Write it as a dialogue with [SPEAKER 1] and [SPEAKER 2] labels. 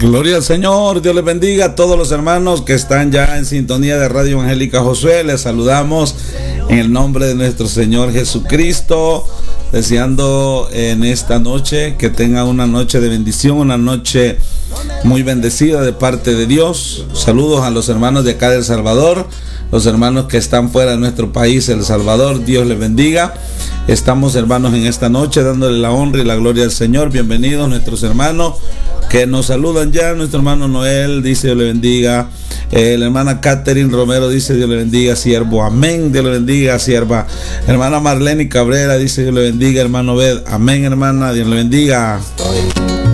[SPEAKER 1] Gloria al Señor, Dios les bendiga a todos los hermanos que están ya en sintonía de Radio Evangélica Josué. Les saludamos en el nombre de nuestro Señor Jesucristo, deseando en esta noche que tengan una noche de bendición, una noche muy bendecida de parte de Dios. Saludos a los hermanos de acá de El Salvador, los hermanos que están fuera de nuestro país, El Salvador, Dios les bendiga. Estamos, hermanos, en esta noche dándole la honra y la gloria al Señor. Bienvenidos nuestros hermanos que nos saludan ya. Nuestro hermano Noel dice Dios le bendiga. La hermana Catherine Romero dice Dios le bendiga, siervo. Amén, Dios le bendiga, sierva. Hermana Marlene Cabrera dice Dios le bendiga, hermano Bed. Amén, hermana, Dios le bendiga.